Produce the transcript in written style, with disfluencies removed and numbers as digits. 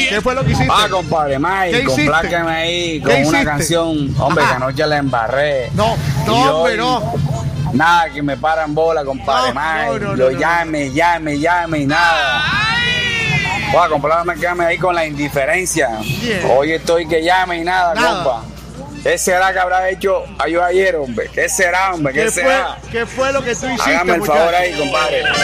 ¿Qué fue lo que hiciste? Compadre ¿Qué Mike, hiciste? compláqueme ahí con ¿Qué una hiciste? canción. Hombre, Ajá. que anoche la embarré. No, Y hombre, hoy, no. Nada, que me paran bola, compadre Mike. Yo llame y nada. Compadre, quédame ahí con la indiferencia. Yeah. Hoy estoy que llame y nada, compa. ¿Qué será que habrá hecho yo ayer, hombre? ¿Qué será, hombre? ¿Qué será? ¿Qué fue lo que tú hiciste, Hágame el muchacho? favor ahí, compadre.